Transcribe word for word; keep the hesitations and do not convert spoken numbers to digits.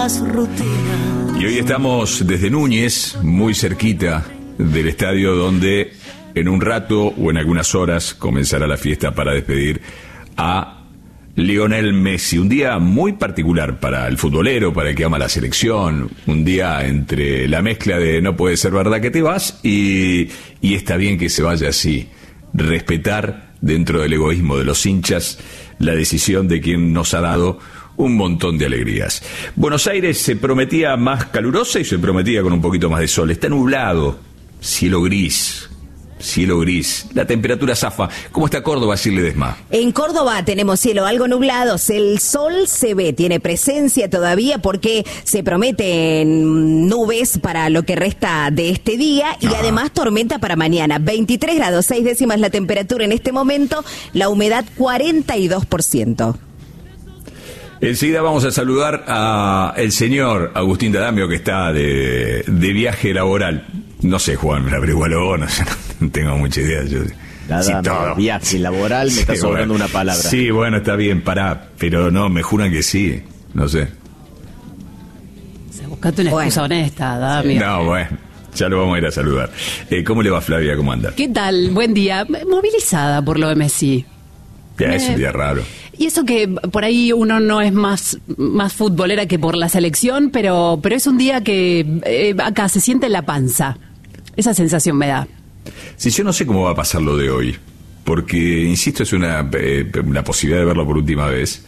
nuevas rutinas. Y hoy estamos desde Núñez, muy cerquita del estadio donde en un rato o en algunas horas comenzará la fiesta para despedir a Lionel Messi. Un día muy particular para el futbolero, para el que ama la selección. Un día entre la mezcla de no puede ser verdad que te vas y, y está bien que se vaya así. Respetar dentro del egoísmo de los hinchas la decisión de quien nos ha dado un montón de alegrías. Buenos Aires se prometía más calurosa y se prometía con un poquito más de sol. Está nublado, cielo gris. Cielo gris, la temperatura zafa. ¿Cómo está Córdoba, Shirley Desma? En Córdoba tenemos cielo algo nublado, el sol se ve, tiene presencia todavía porque se prometen nubes para lo que resta de este día y Ajá. además tormenta para mañana. veintitrés grados, seis décimas la temperatura en este momento, la humedad cuarenta y dos por ciento. Enseguida vamos a saludar a el señor Agustín D'Adamio, que está de, de viaje laboral. No sé, Juan, me averigualo, no sé, no tengo mucha idea. Yo, Nada, sí, todo. Viaje laboral, me sí, está sobrando bueno, una palabra. Sí, bueno, está bien, pará, pero no, me juran que sí, no sé. Se buscate una excusa bueno. honesta, D'Adamio. No, bueno, ya lo vamos a ir a saludar. Eh, ¿Cómo le va, Flavia? ¿Cómo anda? ¿Qué tal? Buen día. Movilizada por lo de Messi. Ya, me... es un día raro. Y eso que por ahí uno no es más, más futbolera que por la selección, pero, pero es un día que eh, acá se siente en la panza. Esa sensación me da. Sí, yo no sé cómo va a pasar lo de hoy, porque, insisto, es una, eh, una posibilidad de verlo por última vez.